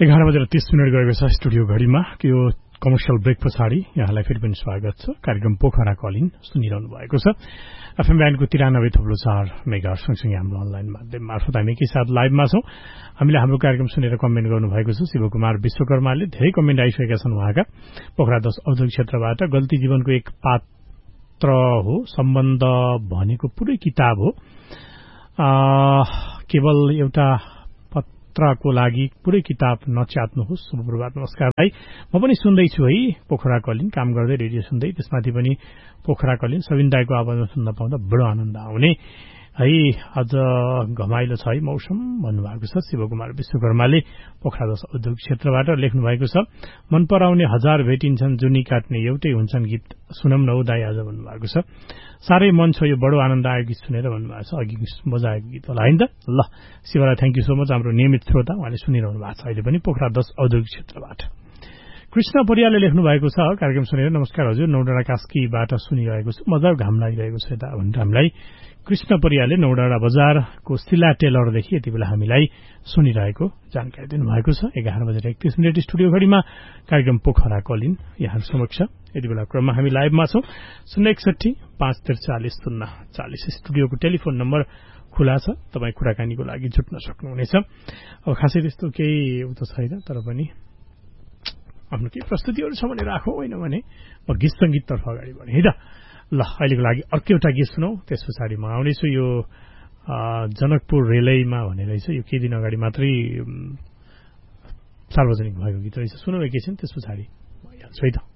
11:30 गएको छ स्टुडियो घड़ीमा। यो कमर्सियल ब्रेक पछाडि यहाँलाई फेरि पनि स्वागत छ। कार्यक्रम पोखरा कलिन सुनिरहनु भएको छ। एफएम ब्यान्डको 93.4 मेगाहर्ज सँगसँगै हाम्रो अनलाइन माध्यम मार्फत हामी एकैसाथ लाइभमा छौं। हामीले हाम्रो कार्यक्रम सुनेर कमेन्ट गर्नुभएको छ। शिवकुमार विश्वकर्माले धेरै कमेन्ट आइसकेका छन् उहाँका। पोखरा 10 औद्योगिक क्षेत्रबाट गल्ती जीवनको एक पात्र हो, सम्बन्ध भनेको पुरै किताब हो। केवल एउटा पत्रको लागि पुरै किताब नच्यात्नुहोस्। शुभ प्रभात, नमस्कार भाइ। म पनि सुन्दैछु है पोखरा कलिन, काम गर्दै रेडियो सुन्दै, त्यसमाथि पनि पोखरा कलिन सबिन दाइको आवाजमा सुन्न पाउँदा बडो आनन्द आउने है। अझ घमाइलो छ है मौसम भन्नुभएको छ शिवकुमार विश्वकर्माले पोखरा 10 औद्योगिक क्षेत्रबाट लेख्नु भएको छ। मन पराउने हजार भेटिन्छन्, जुनी काट्ने एउटै हुन्छन् गीत सुनम न दाइ आज भन्नुभएको छ। साह्रै मन छ, यो बडो आनन्द आयो गीत सुनेर भन्नुभएको छ। अघि बजाएको गीत होला हैन त। ल शिवलाई थ्याङ्क यू सो मच, हाम्रो नियमित श्रोता, उहाँले सुनिरहनु भएको छ अहिले पनि पोखरा 10 औद्योगिक क्षेत्रबाट। कृष्ण परियाले लेख्नु भएको छ, कार्यक्रम सुनेर नमस्कार हजुर, नौडाँडा कास्कीबाट सुनिरहेको छु, मजाको घाम लागिरहेको छ यता भनेर हामीलाई कृष्ण परियाले नौडाँडा बजारको सिला टेलरदेखि यति बेला हामीलाई सुनिरहेको जानकारी दिनुभएको छ। 11:31 स्टुडियो घड़ीमा कार्यक्रम पोखरा कलिन यहाँहरू समक्ष यति बेला क्रममा हामी लाइभमा छौं। 061-543-4040 स्टुडियोको टेलिफोन नम्बर खुला छ, तपाईँ कुराकानीको लागि जुट्न सक्नुहुनेछ। अब खासै त्यस्तो केही उतो छैन, तर पनि आफ्नो केही प्रस्तुतिहरू छ भने राखौँ, होइन भने म गीत संगीततर्फ अगाडि बढेँ है त। ल अहिलेको लागि अर्को एउटा गीत सुनौ, त्यस पछाडि म आउनेछु। यो जनकपुर रेलैमा भनेर रहेछ, यो केही दिन अगाडि मात्रै सार्वजनिक भएको गीत रहेछ, सुनौ एकैछिन, त्यस पछाडि म आइहाल्छु है त।